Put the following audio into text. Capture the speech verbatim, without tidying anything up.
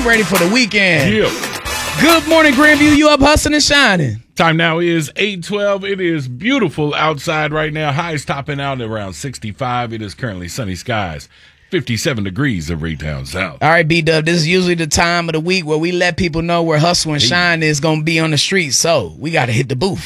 ready for the weekend. Yeah. Good morning, Grandview. You up hustling and shining. Time now is eight twelve. It is beautiful outside right now. Highs topping out at around sixty-five. It is currently sunny skies. fifty-seven degrees in Raytown South. All right, B-Dub, this is usually the time of the week where we let people know where hustle and shine is going to be on the street. So we got to hit the booth.